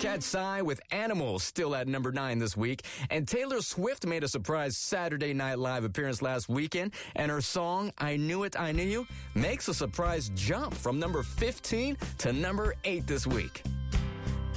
Cat Psy with Animals still at number 9 this week. And Taylor Swift made a surprise Saturday Night Live appearance last weekend. And her song, I Knew It, I Knew You, makes a surprise jump from number 15 to number 8 this week.